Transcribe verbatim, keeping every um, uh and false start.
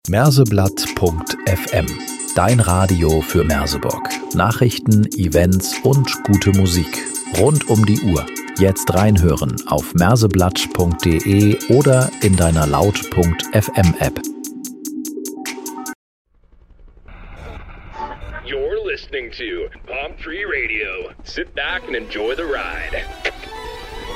Merseblatt punkt f m. Dein Radio für Merseburg. Nachrichten, Events und gute Musik. Rund um die Uhr. Jetzt reinhören auf merseblatt punkt de oder in deiner laut punkt f m App. You're listening to Palm Tree Radio. Sit back and enjoy the ride.